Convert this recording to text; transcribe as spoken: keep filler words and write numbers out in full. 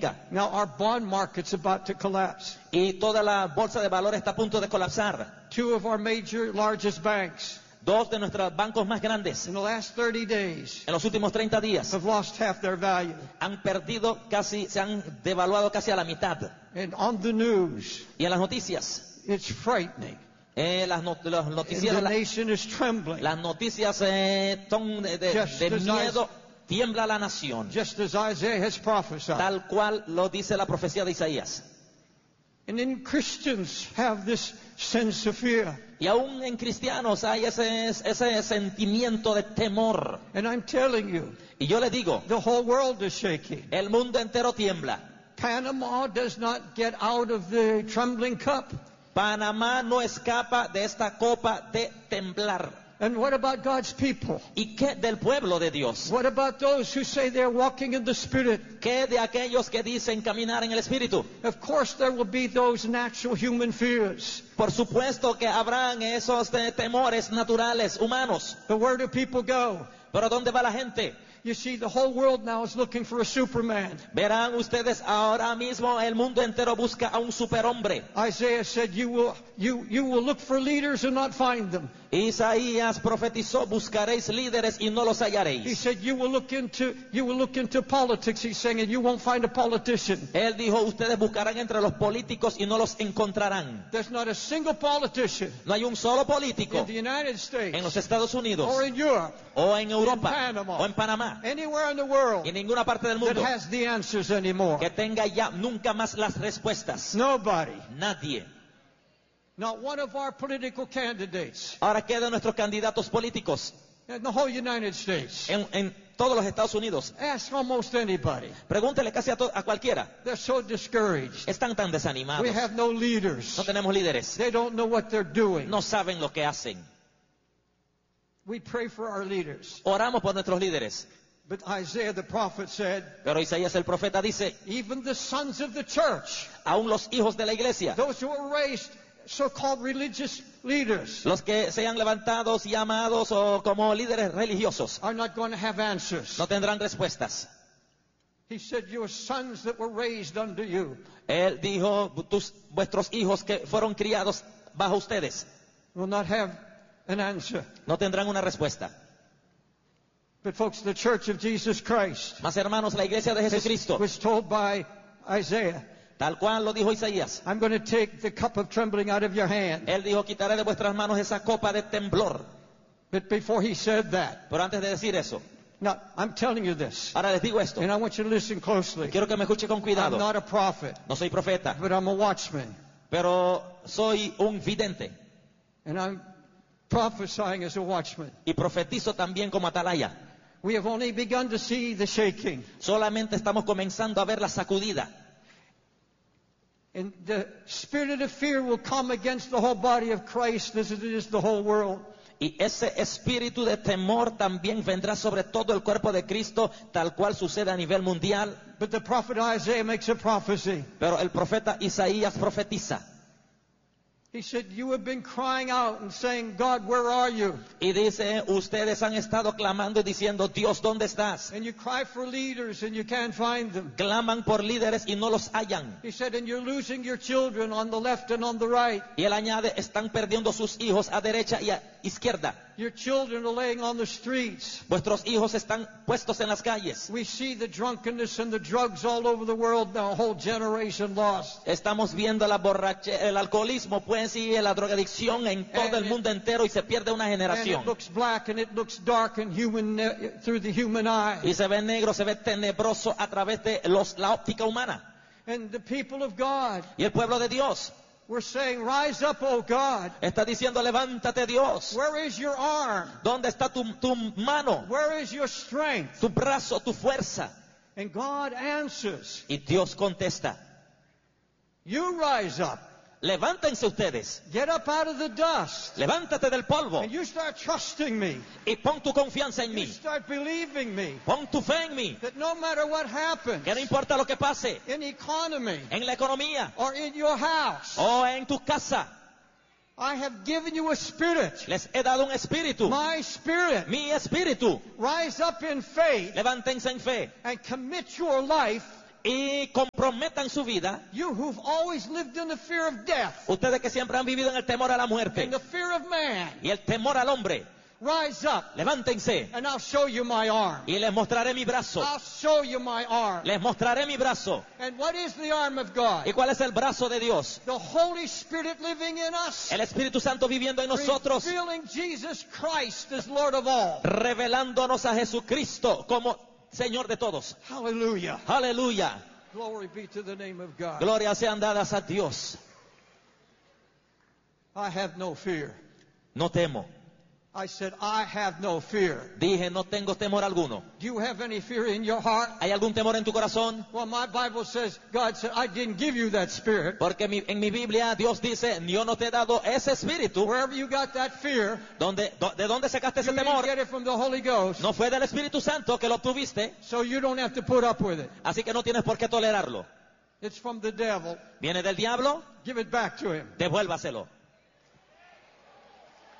económica. Now our bond market's about to collapse. Y toda la bolsa de valores está a punto de colapsar. Two of our major, largest banks Dos de nuestros bancos más grandes in the last thirty days en los últimos treinta días have lost half their value. han perdido casi, se han devaluado casi a la mitad. And on the news, Y en las noticias, it's frightening. eh, las, not los And noticias, the la, nation is trembling. las noticias eh, son de, de, Just de as miedo, tiembla la nación, Just as Isaiah has prophesied. tal cual lo dice la profecía de Isaías. And then Christians have this sense of fear. Y aún en cristianos hay ese, ese sentimiento de temor. And I'm telling you, Y yo le digo, the whole world is shaking. el mundo entero tiembla. Panama does not get out of the trembling cup. Panamá no escapa de esta copa de temblar. And what about God's people? ¿Y qué del pueblo de Dios? What about those who say they're walking in the Spirit? ¿Qué de aquellos que dicen caminar en el Espíritu? Of course there will be those natural human fears. Por supuesto que habrán esos eh, temores naturales, humanos. But where do people go? Pero ¿dónde va la gente? You see, the whole world now is looking for a Superman. Verán ustedes, ahora mismo el mundo entero busca a un superhombre. Isaiah said, you will, you, you will look for leaders and not find them. Isaías profetizó, buscaréis líderes y no los He hallaréis. said, you will look into, you will look into politics, he's saying, and you won't find a politician. Él dijo, ustedes buscarán entre los políticos y no los encontrarán. There's not a single politician No hay un solo in político the United en los States Estados Unidos or in Europe, o en Europa in Panama, o en Panamá anywhere in the y world en ninguna parte del that mundo has the answers anymore. que tenga ya nunca más las respuestas. Nobody. Nadie. Not one of our political candidates Ahora quedan nuestros candidatos políticos in the whole United States. en, en todos los Estados Unidos. Ask almost anybody. Pregúntele casi a, to- a cualquiera. They're so discouraged. Están tan desanimados. We have no leaders. No tenemos líderes. They don't know what they're doing. No saben lo que hacen. We pray for our leaders. Oramos por nuestros líderes. But Isaiah the prophet said, Pero Isaías el profeta dice, even the sons of the church, aún los hijos de la iglesia, those who were raised so-called religious leaders, los que sean levantados, llamados o como líderes religiosos, are not going to have answers. no tendrán respuestas. He said, your sons that were raised under you Él dijo, tus, vuestros hijos que fueron criados bajo ustedes, will not have an answer. no tendrán una respuesta. But folks, the church of Jesus Christ Más hermanos, la iglesia de Jesucristo, was told by Isaiah, tal cual lo dijo Isaías, I'm going to take the cup of trembling out of your hand. Él dijo, quitaré de vuestras manos esa copa de temblor. But before he said that, Pero antes de decir eso, now I'm telling you this, ahora les digo esto, and I want you to listen closely. quiero que me escuche con I'm cuidado. not a prophet, No soy profeta, but I'm a watchman. pero soy un vidente And I'm prophesying as a watchman. y profetizo también como atalaya. We have only begun to see the shaking. Solamente estamos comenzando a ver la sacudida. And the spirit of fear will come against the whole body of Christ as it is the whole world. Y ese espíritu de temor también vendrá sobre todo el cuerpo de Cristo, tal cual sucede a nivel mundial. But the prophet Isaiah makes a prophecy. Pero el profeta Isaías profetiza He said, you have been crying out and saying, God, where are you? y dice, ustedes han estado clamando y diciendo, Dios, ¿dónde estás? And you cry for leaders and you can't find them. Claman por líderes y no los hallan. He said, and you're losing your children on the left and on the right. Y él añade, están perdiendo sus hijos a derecha y a izquierda. Your children are laying on the streets. Vuestros hijos están puestos en las calles. We see the drunkenness and the drugs all over the world now, a whole generation lost. Estamos viendo la borrache el alcoholismo, pues, y la drogadicción en todo el mundo entero y se pierde una And generación. it looks black and it looks dark and human uh, through the human eye. Y se ve negro, se ve tenebroso a través de los, la óptica humana. And the people of God Y el pueblo de Dios were saying, rise up, O God. está diciendo, levántate Dios. Where is your arm? ¿Dónde está tu, tu mano, Where is your strength? tu brazo, tu fuerza? And God answers, Y Dios contesta, you rise up. levántense ustedes, Get up out of the dust. levántate del polvo And you start trusting me. y pon tu confianza en You mí, start believing me. pon tu fe en mí, That no matter what happens que no importa lo que pase in economy en la economía or in your house, o en tu casa, I have given you a spirit. les he dado un espíritu, My spirit. mi espíritu. Rise up in faith Levántense en fe and commit your life y comprometan su vida. You who've always lived in the fear of death Ustedes que siempre han vivido en el temor a la muerte and the fear of man, y el temor al hombre, rise up levántense and I'll show you my arm. y les mostraré mi brazo. I'll show you my arm. Les mostraré mi brazo. And what is the arm of God? ¿Y cuál es el brazo de Dios? The Holy Spirit living in us, El Espíritu Santo viviendo en nosotros, revealing Jesus Christ as Lord of all. revelándonos a Jesucristo como Señor de todos. Hallelujah. Aleluya. Glory be to the name of God. Gloria sean dadas a Dios. I have no fear. No temo. I said, I have no fear. Dije, no tengo temor alguno. Do you have any fear in your heart? ¿Hay algún temor en tu corazón? Well, my Bible says, God said, I didn't give you that spirit. Porque mi- en mi Biblia Dios dice, yo no te he dado ese espíritu. Wherever you got that fear, Donde, do- ¿De dónde sacaste you ese didn't temor? get it from the Holy Ghost, No fue del Espíritu Santo que lo obtuviste, so you don't have to put up with it. así que no tienes por qué tolerarlo. It's from the devil. ¿Viene del diablo? Give it back to him. Devuélvaselo.